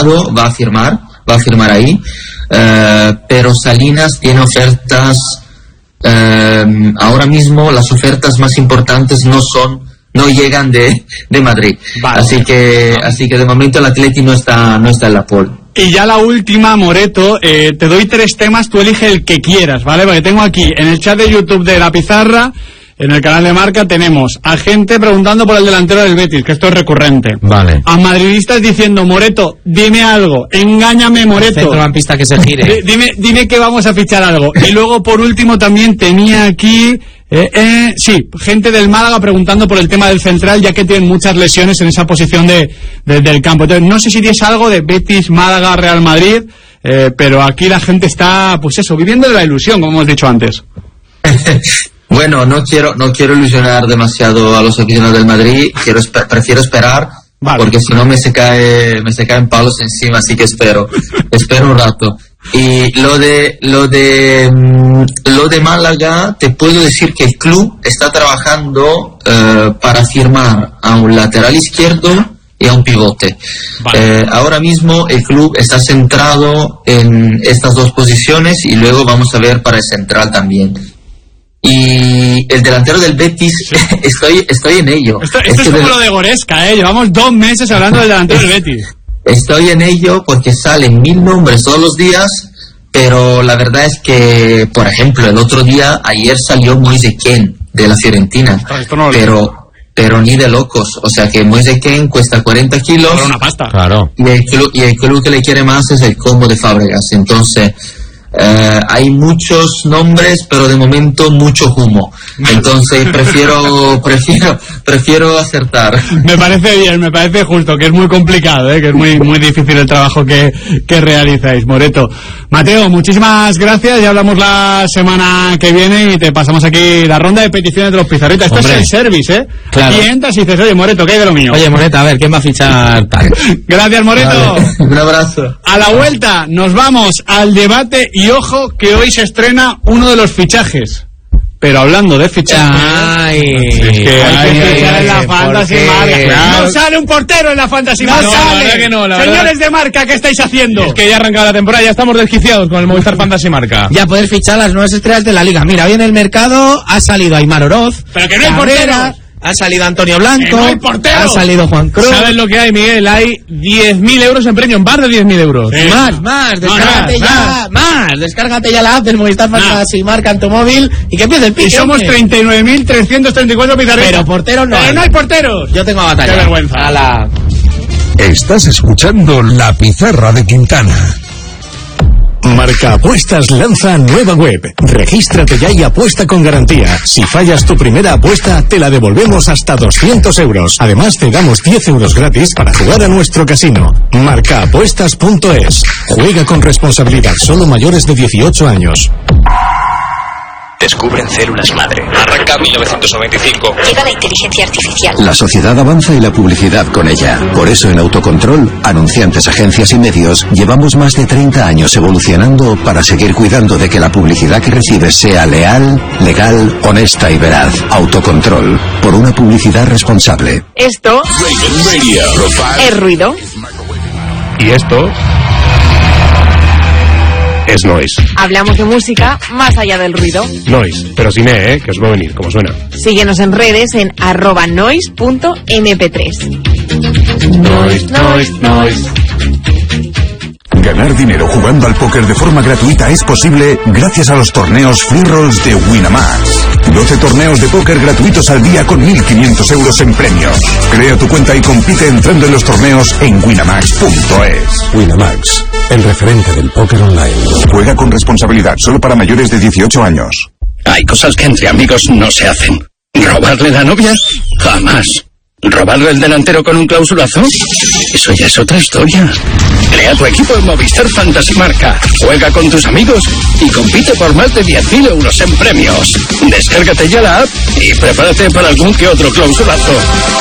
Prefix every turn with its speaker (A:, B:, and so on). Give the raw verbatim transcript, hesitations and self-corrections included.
A: confirmado, va a firmar, va a firmar ahí, uh, pero Salinas tiene ofertas, uh, ahora mismo las ofertas más importantes no son, no llegan de, de Madrid, vale. así que, así que de momento el Atleti no está, no está en la pole.
B: Y ya la última, Moreto, eh, te doy tres temas, tú elige el que quieras, ¿vale? Porque tengo aquí, en el chat de YouTube de La Pizarra, en el canal de Marca, tenemos a gente preguntando por el delantero del Betis, que esto es recurrente.
C: Vale.
B: A madridistas diciendo, Moreto, dime algo, engáñame, Moreto.
C: Centrocampista que se gire.
B: Dime, dime que vamos a fichar algo. Y luego, por último, también tenía aquí... Eh, eh, sí, gente del Málaga preguntando por el tema del central, ya que tienen muchas lesiones en esa posición de, de del campo. Entonces, no sé si tienes algo de Betis, Málaga, Real Madrid, eh, pero aquí la gente está, pues eso, viviendo de la ilusión, como hemos dicho antes.
A: Bueno, no quiero no quiero ilusionar demasiado a los aficionados del Madrid, quiero prefiero esperar, vale. porque si no me se cae me se caen palos encima, así que espero, espero un rato. Y lo de lo de lo de Málaga, te puedo decir que el club está trabajando uh, para firmar a un lateral izquierdo y a un pivote. Vale. Eh, ahora mismo el club está centrado en estas dos posiciones y luego vamos a ver para el central también. Y el delantero del Betis, sí. estoy estoy en ello.
B: Esto, esto es, es como de... lo de Goretzka, ¿eh? Llevamos dos meses hablando del delantero del Betis.
A: Estoy en ello porque salen mil nombres todos los días, pero la verdad es que, por ejemplo, el otro día, ayer salió Moise Kean de la Fiorentina, no pero pero ni de locos, o sea que Moise Kean cuesta cuarenta kilos,
B: pero una pasta.
C: Claro.
A: Y el club, y el club que le quiere más es el Como de Fábregas, entonces... Uh, hay muchos nombres, pero de momento mucho humo. Entonces prefiero prefiero prefiero acertar.
B: Me parece bien, me parece justo, que es muy complicado, ¿eh? que es muy muy difícil el trabajo que, que realizáis, Moreto. Mateo, muchísimas gracias. Ya hablamos la semana que viene y te pasamos aquí la ronda de peticiones de los pizarritas. Esto Hombre. es el service, ¿eh?
C: Claro.
B: Aquí entras y dices, oye, Moreto, ¿qué hay de lo mío?
C: Oye, Moreto, a ver, ¿quién va a fichar tal?
B: Gracias, Moreto.
A: Vale. Un abrazo.
B: A la vuelta nos vamos al debate y ojo que hoy se estrena uno de los fichajes. Pero hablando de fichajes,
C: ay,
B: es que hay, hay que fichar en la Fantasy Marca.
C: Claro.
B: No sale un portero en la Fantasy
C: no
B: Marca.
C: No, sale. La que no, la
B: Señores
C: verdad.
B: de Marca, ¿qué estáis haciendo?
C: Es que ya ha arrancado la temporada, ya estamos desquiciados con el Movistar Fantasy Marca.
D: Ya poder fichar las nuevas estrellas de la liga. Mira, hoy en el mercado ha salido Aimar Oroz.
B: Pero que no hay porteros.
D: Ha salido Antonio Blanco,
B: no hay portero.
D: Ha salido Juan Cruz.
C: ¿Sabes lo que hay, Miguel? Hay diez mil euros en premio, más de diez mil euros.
D: Sí. Más, más, descárgate no, ya, más. más, descárgate ya la app del Movistar Fantasy Marca en tu móvil y que empiece el pique.
B: Y somos treinta y nueve mil trescientos treinta y cuatro pizarritas.
D: Pero porteros no
B: Pero
D: hay.
B: no hay porteros.
D: Yo tengo batalla.
B: Qué vergüenza.
D: A la...
E: Estás escuchando La Pizarra de Quintana. Marca Apuestas lanza nueva web. Regístrate ya y apuesta con garantía. Si fallas tu primera apuesta, te la devolvemos hasta doscientos euros. Además, te damos diez euros gratis para jugar a nuestro casino. marca apuestas punto es. Juega con responsabilidad. Solo mayores de dieciocho años.
F: Descubren células madre. Arranca mil novecientos noventa y cinco.
G: Llega la inteligencia artificial.
H: La sociedad avanza y la publicidad con ella. Por eso en Autocontrol, anunciantes, agencias y medios, llevamos más de treinta años evolucionando para seguir cuidando de que la publicidad que recibes sea leal, legal, honesta y veraz. Autocontrol, por una publicidad responsable.
G: Esto es ruido.
F: Y esto es noise.
G: Hablamos de música más allá del ruido.
F: Noise, pero sin E, ¿eh? Que os va a venir, como suena.
G: Síguenos en redes en arroba noise punto eme pe tres.
F: Noise, noise, noise.
E: Ganar dinero jugando al póker de forma gratuita es posible gracias a los torneos Free Rolls de Winamax. doce torneos de póker gratuitos al día con mil quinientos euros en premios. Crea tu cuenta y compite entrando en los torneos en winamax punto es.
I: Winamax, el referente del póker online.
E: Juega con responsabilidad, solo para mayores de dieciocho años.
F: Hay cosas que entre amigos no se hacen. ¿Robarle la novia? Jamás. ¿Robarle el delantero con un clausulazo? Eso ya es otra historia. Crea tu equipo en Movistar Fantasy Marca. Juega con tus amigos y compite por más de diez mil euros en premios. Descárgate ya la app y prepárate para algún que otro clausulazo.